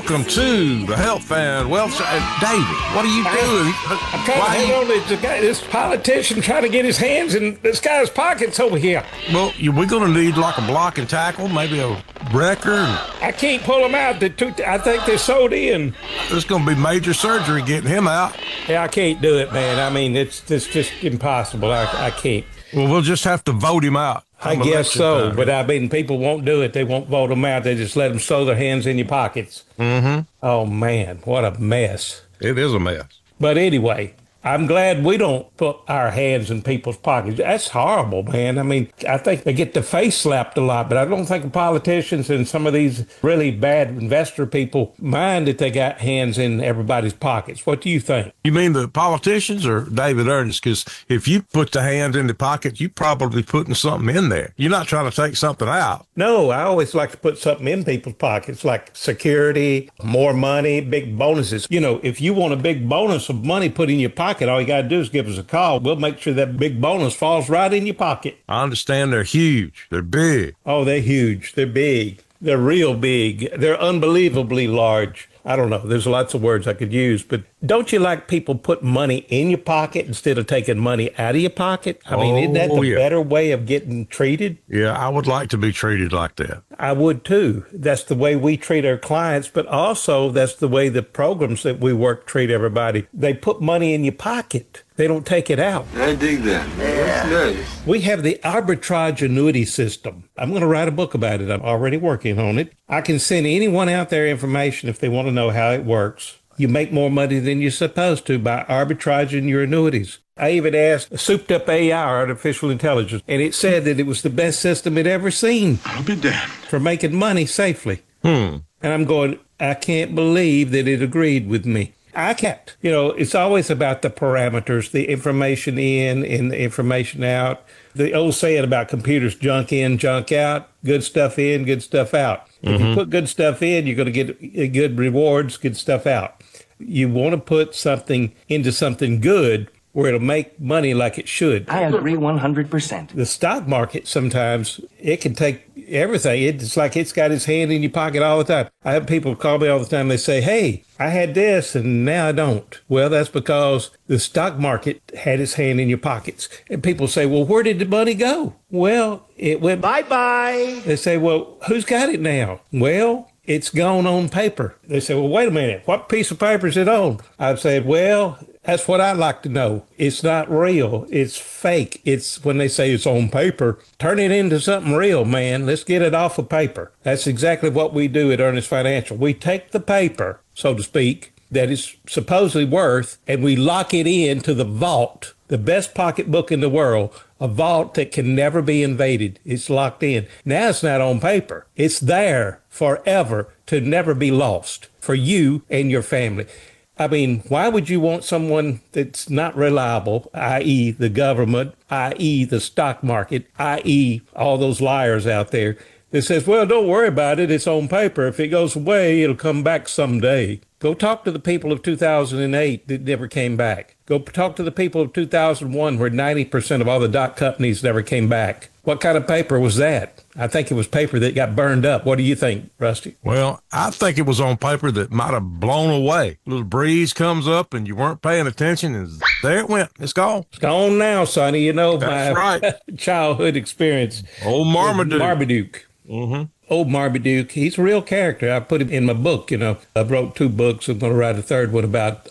welcome to the Health and Wealth Show. David, what are you doing? I'm trying to hang on to this politician trying to get his hands in this guy's pockets over here. Well, we're going to need like a block and tackle, maybe a wrecker. I can't pull him out. I think they're sewed in. There's going to be major surgery getting him out. Yeah, I can't do it, man. I mean, it's just impossible. I can't. Well, we'll just have to vote him out. I guess so, but I mean, people won't do it. They won't vote them out. They just let them sew their hands in your pockets. Mm-hmm. Oh, man, what a mess. It is a mess. But anyway, I'm glad we don't put our hands in people's pockets. That's horrible, man. I mean, I think they get the face slapped a lot, but I don't think politicians and some of these really bad investor people mind that they got hands in everybody's pockets. What do you think? You mean the politicians or David Ernest? Because if you put the hand in the pocket, you're probably putting something in there. You're not trying to take something out. No, I always like to put something in people's pockets, like security, more money, big bonuses. You know, if you want a big bonus of money put in your pocket, all you got to do is give us a call. We'll make sure that big bonus falls right in your pocket. I understand they're huge. They're big. Oh, they're huge. They're big. They're real big. They're unbelievably large. I don't know. There's lots of words I could use, but don't you like people put money in your pocket instead of taking money out of your pocket? I mean, isn't that the better way of getting treated? Yeah, I would like to be treated like that. I would too. That's the way we treat our clients, but also that's the way the programs that we work treat everybody. They put money in your pocket. They don't take it out. I dig that. Yeah. That's nice. We have the arbitrage annuity system. I'm going to write a book about it. I'm already working on it. I can send anyone out there information if they want to know how it works. You make more money than you're supposed to by arbitraging your annuities. I even asked Souped Up AI, artificial intelligence, and it said that it was the best system it ever seen. I'll be damned. For making money safely. And I'm going, I can't believe that it agreed with me. I can't. You know, it's always about the parameters, the information in and the information out. The old saying about computers, junk in, junk out, good stuff in, good stuff out. If you put good stuff in, you're going to get good rewards, good stuff out. You want to put something into something good where it'll make money like it should. I agree 100%. The stock market, sometimes it can take everything. It's like it's got its hand in your pocket all the time. I have people call me all the time. They say, hey, I had this and now I don't. Well, that's because the stock market had its hand in your pockets. And people say, well, where did the money go? Well, it went bye-bye. They say, well, who's got it now? Well, it's gone on paper. They say, well, wait a minute. What piece of paper is it on? I've said, well, that's what I'd like to know. It's not real. It's fake. It's when they say it's on paper, turn it into something real, man. Let's get it off of paper. That's exactly what we do at Ernest Financial. We take the paper, so to speak, that is supposedly worth, and we lock it into the vault, the best pocketbook in the world, a vault that can never be invaded. It's locked in. Now it's not on paper. It's there forever to never be lost for you and your family. I mean, why would you want someone that's not reliable, i.e. the government, i.e. the stock market, i.e. all those liars out there that says, well, don't worry about it. It's on paper. If it goes away, it'll come back someday. Go talk to the people of 2008 that never came back. Go talk to the people of 2001 where 90% of all the dot companies never came back. What kind of paper was that? I think it was paper that got burned up. What do you think, Rusty? Well, I think it was on paper that might have blown away. A little breeze comes up and you weren't paying attention and there it went. It's gone. It's gone now, Sonny. You know, that's my right. childhood experience. Old Marmaduke. Marmaduke. Mm-hmm. Old Marmaduke. He's a real character. I put him in my book, you know. I wrote 2 books. I'm going to write a third one about